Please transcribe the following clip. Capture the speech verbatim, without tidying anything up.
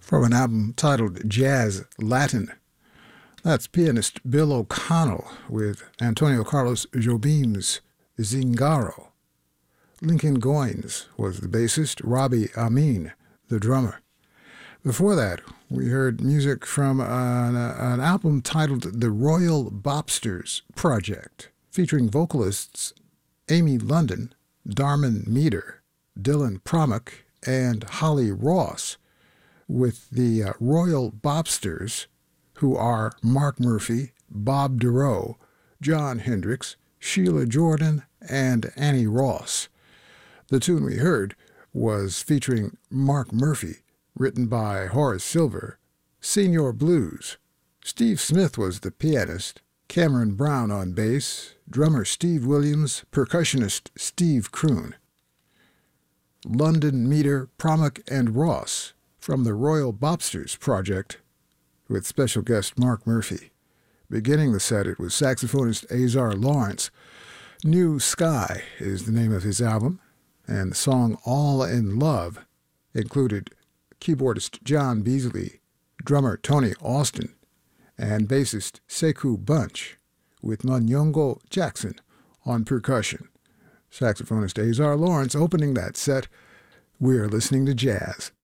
from an album titled Jazz Latin. That's pianist Bill O'Connell with Antonio Carlos Jobim's Zingaro. Lincoln Goines was the bassist, Robbie Amin, the drummer. Before that, we heard music from an, an album titled The Royal Bobsters Project, featuring vocalists Amy London, Darman Meter, Dylan Promuck, and Holly Ross, with the uh, Royal Bobsters, who are Mark Murphy, Bob Dorough, John Hendricks, Sheila Jordan, and Annie Ross. The tune we heard was featuring Mark Murphy, written by Horace Silver, Senior Blues. Steve Smith was the pianist, Cameron Brown on bass, drummer Steve Williams, percussionist Steve Kroon. London, Meter, Promuck, and Ross from the Royal Bobsters Project, with special guest Mark Murphy. Beginning the set, it was saxophonist Azar Lawrence. New Sky is the name of his album, and the song All in Love included keyboardist John Beasley, drummer Tony Austin, and bassist Sekou Bunch, with Manyongo Jackson on percussion. Saxophonist Azar Lawrence opening that set. We're listening to jazz.